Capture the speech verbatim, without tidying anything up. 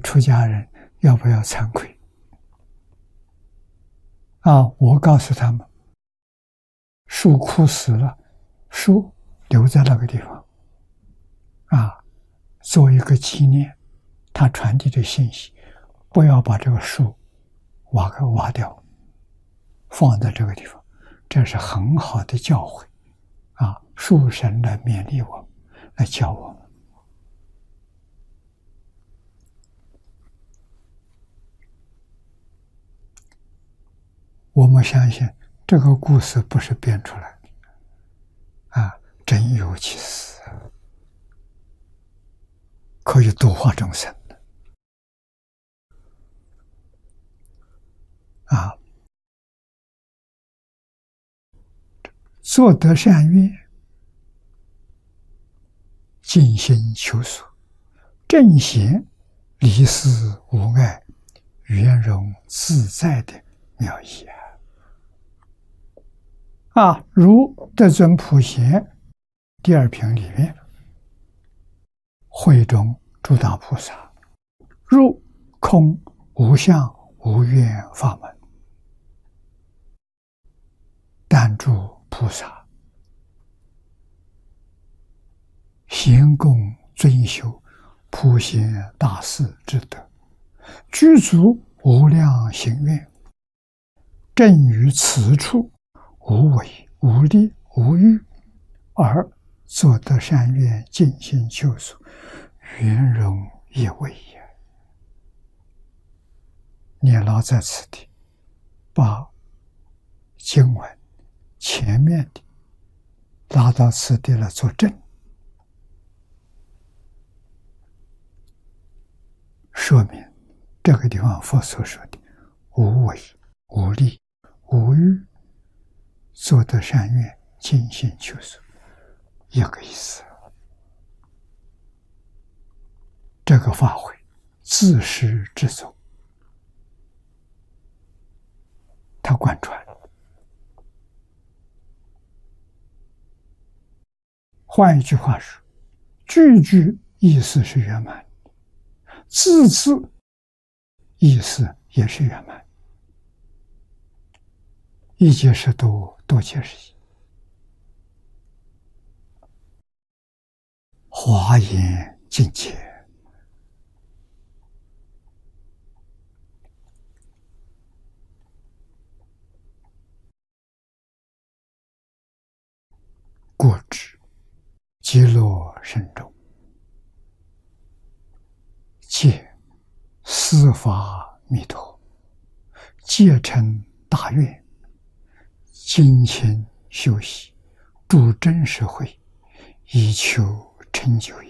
出家人要不要惭愧？啊，我告诉他们，树枯死了，树留在那个地方，啊，做一个纪念，它传递的信息，不要把这个树挖个挖掉，放在这个地方，这是很好的教诲，啊，树神来勉励我们，来教我们。我们相信这个故事不是编出来的，啊，真有其事，可以度化众生的，啊，做得善愿，尽心求索，正贤离事无碍，圆融自在的妙意啊！啊，如德尊普贤第二品里面，会中诸大菩萨入空无相无愿法门，但诸菩萨行供尊修普贤大士之德，具足无量行愿，正于此处无为无利无欲，而作得善愿，尽心求索，圆融一味也。念老在此地把经文前面的拉到此地来作证，说明这个地方佛所说的无为无利无欲，做得善愿，尽心求索，一个意思。这个法会自始至终，他贯穿。换一句话说，句句意思是圆满，字字意思也是圆满，一解释多，多解释一，华严境界。过之极乐深中，借四法弥陀，借成大愿，精勤修习，助真实慧，以求成就也。